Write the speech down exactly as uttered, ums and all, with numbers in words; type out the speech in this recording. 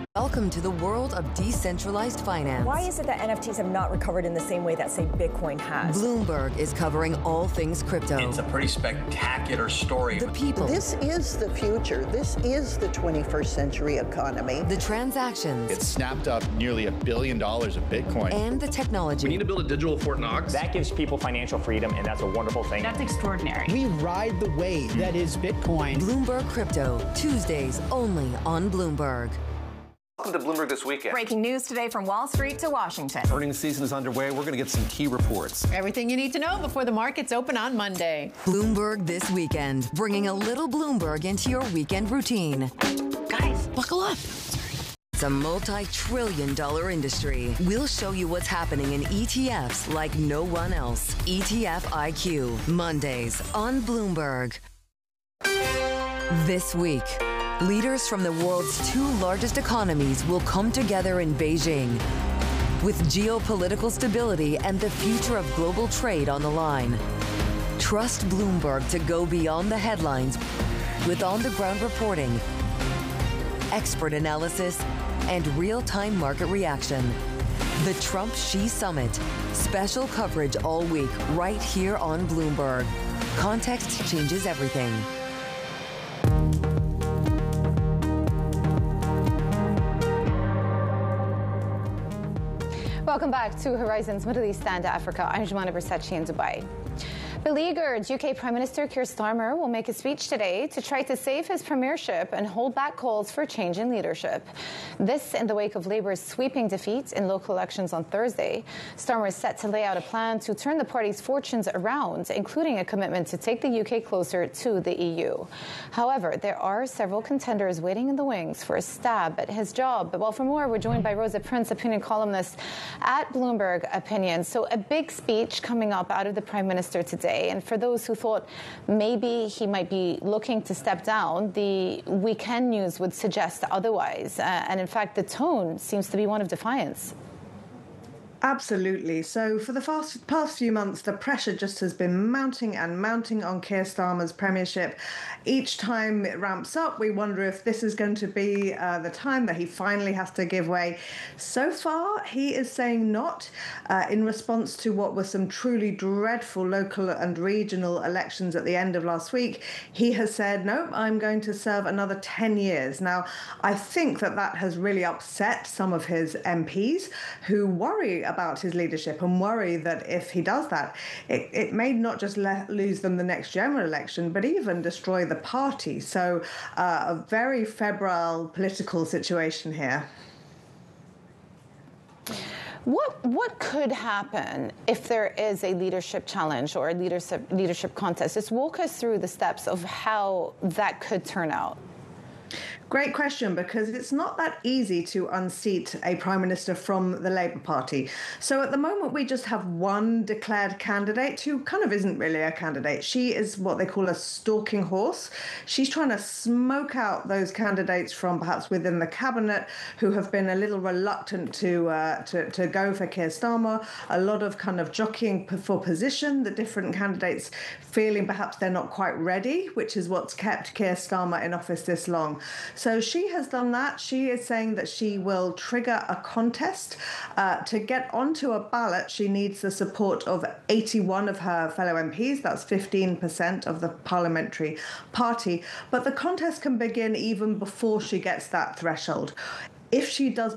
Welcome to the world of decentralized finance. Why is it that N F Ts have not recovered in the same way that, say, Bitcoin has? Bloomberg is covering all things crypto. It's a pretty spectacular story. The people. This is the future. This is the twenty-first century economy. The transactions. It snapped up nearly a billion dollars of Bitcoin. And the technology. We need to build a digital Fort Knox. That gives people financial freedom, and that's a wonderful thing. That's extraordinary. We ride the wave that is Bitcoin. Bloomberg Crypto, Tuesdays only on Bloomberg. Welcome to Bloomberg This Weekend. Breaking news today from Wall Street to Washington. Earnings season is underway. We're going to get some key reports. Everything you need to know before the markets open on Monday. Bloomberg This Weekend, bringing a little Bloomberg into your weekend routine. Guys, buckle up. It's a multi-trillion dollar industry. We'll show you what's happening in E T Fs like no one else. E T F I Q, Mondays on Bloomberg. This week, leaders from the world's two largest economies will come together in Beijing. With geopolitical stability and the future of global trade on the line, trust Bloomberg to go beyond the headlines with on-the-ground reporting, expert analysis, and real-time market reaction. The Trump-Xi Summit. Special coverage all week right here on Bloomberg. Context changes everything. Welcome back to Horizons Middle East and Africa. I'm Jumana Bersachi in Dubai. Beleaguered U K Prime Minister Keir Starmer will make a speech today to try to save his premiership and hold back calls for change in leadership. This in the wake of Labour's sweeping defeat in local elections on Thursday. Starmer is set to lay out a plan to turn the party's fortunes around, including a commitment to take the U K closer to the E U. However, there are several contenders waiting in the wings for a stab at his job. Well, for more, we're joined by Rosa Prince, opinion columnist at Bloomberg Opinion. So a big speech coming up out of the Prime Minister today. And for those who thought maybe he might be looking to step down, the weekend news would suggest otherwise. Uh, and in fact, the tone seems to be one of defiance. Absolutely. So for the past, past few months, the pressure just has been mounting and mounting on Keir Starmer's premiership. Each time it ramps up, we wonder if this is going to be uh, the time that he finally has to give way. So far, he is saying not, uh, in response to what were some truly dreadful local and regional elections at the end of last week. He has said, no, I'm going to serve another ten years. Now, I think that that has really upset some of his M Ps who worry about his leadership and worry that if he does that, it, it may not just let, lose them the next general election, but even destroy the party. So uh, a very febrile political situation here. What what could happen if there is a leadership challenge or a leadership leadership contest? Just walk us through the steps of how that could turn out. Great question, because it's not that easy to unseat a prime minister from the Labour Party. So at the moment, we just have one declared candidate who kind of isn't really a candidate. She is what they call a stalking horse. She's trying to smoke out those candidates from perhaps within the cabinet who have been a little reluctant to uh, to, to go for Keir Starmer. A lot of kind of jockeying for position, the different candidates feeling perhaps they're not quite ready, which is what's kept Keir Starmer in office this long. So she has done that. She is saying that she will trigger a contest. Uh, to get onto a ballot, she needs the support of eighty-one of her fellow M Ps. That's fifteen percent of the parliamentary party. But the contest can begin even before she gets that threshold. If she does